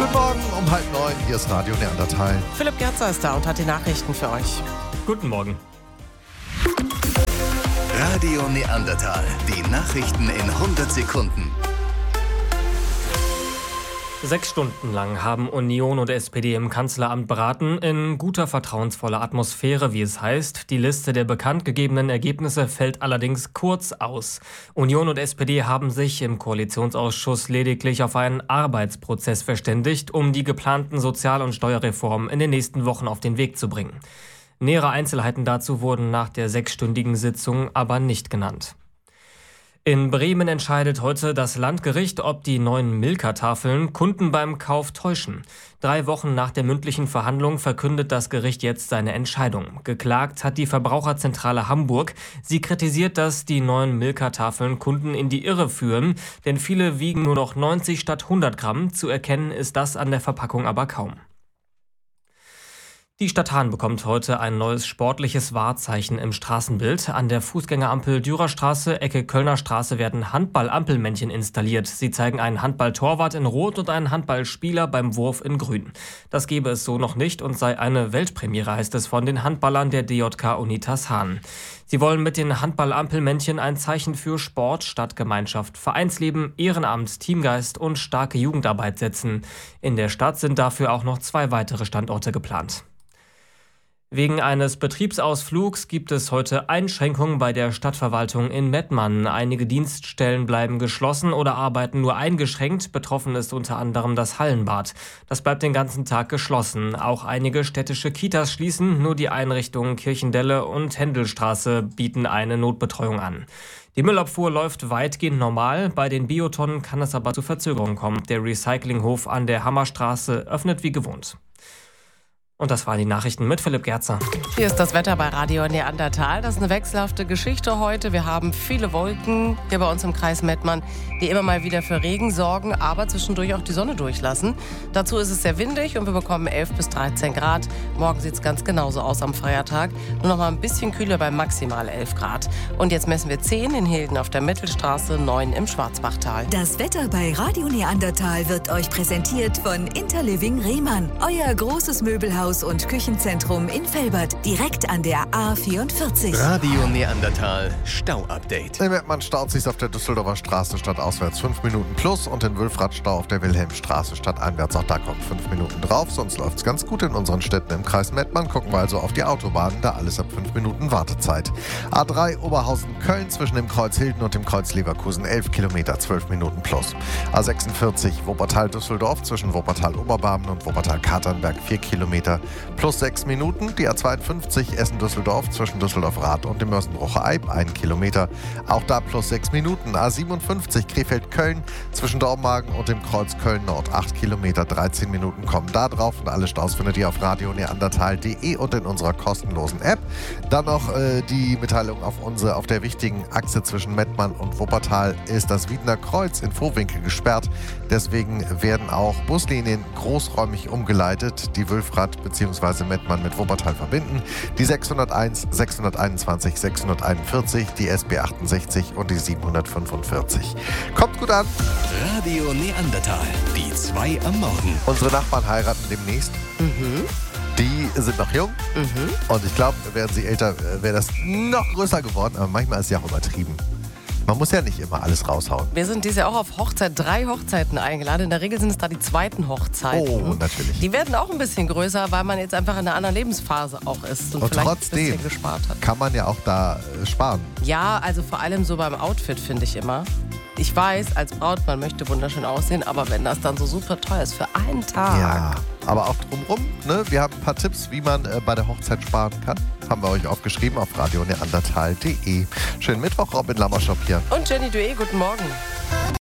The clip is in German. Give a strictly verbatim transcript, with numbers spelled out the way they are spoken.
Guten Morgen um halb neun, hier ist Radio Neandertal. Philipp Gerzer ist da und hat die Nachrichten für euch. Guten Morgen. Radio Neandertal, die Nachrichten in hundert Sekunden. Sechs Stunden lang haben Union und S P D im Kanzleramt beraten, in guter, vertrauensvoller Atmosphäre, wie es heißt. Die Liste der bekannt gegebenen Ergebnisse fällt allerdings kurz aus. Union und S P D haben sich im Koalitionsausschuss lediglich auf einen Arbeitsprozess verständigt, um die geplanten Sozial- und Steuerreformen in den nächsten Wochen auf den Weg zu bringen. Nähere Einzelheiten dazu wurden nach der sechsstündigen Sitzung aber nicht genannt. In Bremen entscheidet heute das Landgericht, ob die neuen Milka-Tafeln Kunden beim Kauf täuschen. Drei Wochen nach der mündlichen Verhandlung verkündet das Gericht jetzt seine Entscheidung. Geklagt hat die Verbraucherzentrale Hamburg. Sie kritisiert, dass die neuen Milka-Tafeln Kunden in die Irre führen, denn viele wiegen nur noch neunzig statt hundert Gramm. Zu erkennen ist das an der Verpackung aber kaum. Die Stadt Hahn bekommt heute ein neues sportliches Wahrzeichen im Straßenbild. An der Fußgängerampel Dürerstraße, Ecke Kölner Straße werden Handball-Ampelmännchen installiert. Sie zeigen einen Handball-Torwart in Rot und einen Handballspieler beim Wurf in Grün. Das gebe es so noch nicht und sei eine Weltpremiere, heißt es von den Handballern der D J K Unitas Hahn. Sie wollen mit den Handball-Ampelmännchen ein Zeichen für Sport, Stadtgemeinschaft, Vereinsleben, Ehrenamt, Teamgeist und starke Jugendarbeit setzen. In der Stadt sind dafür auch noch zwei weitere Standorte geplant. Wegen eines Betriebsausflugs gibt es heute Einschränkungen bei der Stadtverwaltung in Mettmann. Einige Dienststellen bleiben geschlossen oder arbeiten nur eingeschränkt. Betroffen ist unter anderem das Hallenbad. Das bleibt den ganzen Tag geschlossen. Auch einige städtische Kitas schließen. Nur die Einrichtungen Kirchendelle und Händelstraße bieten eine Notbetreuung an. Die Müllabfuhr läuft weitgehend normal. Bei den Biotonnen kann es aber zu Verzögerungen kommen. Der Recyclinghof an der Hammerstraße öffnet wie gewohnt. Und das waren die Nachrichten mit Philipp Gerzer. Hier ist das Wetter bei Radio Neandertal. Das ist eine wechselhafte Geschichte heute. Wir haben viele Wolken hier bei uns im Kreis Mettmann, die immer mal wieder für Regen sorgen, aber zwischendurch auch die Sonne durchlassen. Dazu ist es sehr windig und wir bekommen elf bis dreizehn Grad. Morgen sieht es ganz genauso aus am Feiertag. Nur noch mal ein bisschen kühler bei maximal elf Grad. Und jetzt messen wir zehn in Hilden auf der Mittelstraße, neun im Schwarzbachtal. Das Wetter bei Radio Neandertal wird euch präsentiert von Interliving Rehmann. Euer großes Möbelhaus und Küchenzentrum in Velbert, direkt an der A vierundvierzig. Radio Neandertal Stau-Update. In Mettmann staut sich auf der Düsseldorfer Straße stadtauswärts fünf Minuten plus und in Wülfrath Stau auf der Wilhelmstraße stadteinwärts. Auch da kommt fünf Minuten drauf, sonst läuft es ganz gut in unseren Städten im Kreis Mettmann. Gucken wir also auf die Autobahnen, da alles ab fünf Minuten Wartezeit. A drei Oberhausen-Köln zwischen dem Kreuz Hilden und dem Kreuz Leverkusen elf Kilometer, zwölf Minuten plus. A sechsundvierzig Wuppertal-Düsseldorf zwischen Wuppertal-Oberbarmen und Wuppertal-Katernberg vier Kilometer plus sechs Minuten. Die A zweiundfünfzig Essen-Düsseldorf zwischen Düsseldorf-Rath und dem Mörsenbrucher Eib ein Kilometer. Auch da plus sechs Minuten. A siebenundfünfzig Krefeld-Köln zwischen Dormagen und dem Kreuz Köln-Nord acht Kilometer, dreizehn Minuten kommen da drauf. Und alle Staus findet ihr auf radio neandertal punkt de und in unserer kostenlosen App. Dann noch äh, die Mitteilung auf, unsere, auf der wichtigen Achse zwischen Mettmann und Wuppertal ist das Wiedener Kreuz in Vohwinkel gesperrt. Deswegen werden auch Buslinien großräumig umgeleitet, die Wülfrath bzw. Mettmann mit Wuppertal verbinden. Die sechshunderteins, sechshunderteinundzwanzig, sechshunderteinundvierzig, die S B achtundsechzig und die siebenhundertfünfundvierzig. Kommt gut an! Radio Neandertal, die zwei am Morgen. Unsere Nachbarn heiraten demnächst. Mhm. Die sind noch jung Mhm. und ich glaube, wären sie älter, wäre das noch größer geworden. Aber manchmal ist es ja auch übertrieben. Man muss ja nicht immer alles raushauen. Wir sind dieses Jahr auch auf Hochzeit, drei Hochzeiten eingeladen. In der Regel sind es da die zweiten Hochzeiten. Oh, natürlich. Die werden auch ein bisschen größer, weil man jetzt einfach in einer anderen Lebensphase auch ist und, Und vielleicht ein trotzdem bisschen gespart hat. kann man ja auch da äh, sparen. Ja, also vor allem so beim Outfit finde ich immer. Ich weiß, als Braut, man möchte wunderschön aussehen, aber wenn das dann so super teuer ist für einen Tag. Ja, aber auch drumrum. Ne? Wir haben ein paar Tipps, wie man äh, bei der Hochzeit sparen kann. Haben wir euch aufgeschrieben auf radio neandertal punkt de. Schönen Mittwoch, Robin Lammerschop hier. Und Jenny Dué, guten Morgen.